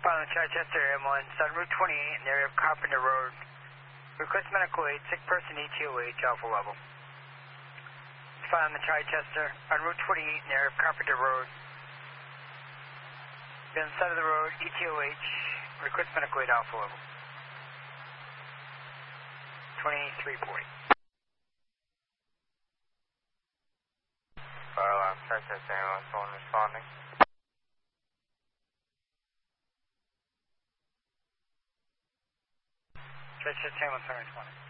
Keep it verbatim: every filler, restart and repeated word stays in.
Found the Chichester ambulance on Route twenty-eight in the area of Carpenter Road. Request medical aid, sick person E T O H, alpha level. Found the Chichester on Route twenty-eight in the area of Carpenter Road. Be on the side of the road, E T O H, request medical aid, alpha level. twenty-three forty. Fire alarm, Chichester ambulance, one responding. Chichester ambulance, one responding.